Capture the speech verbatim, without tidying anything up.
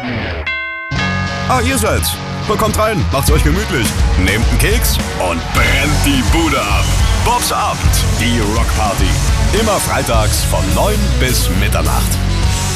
Ah, ihr seid's. Kommt rein, macht's euch gemütlich. Nehmt einen Keks und brennt die Bude ab. Bobs Abend, die Rockparty. Immer freitags von neun bis Mitternacht.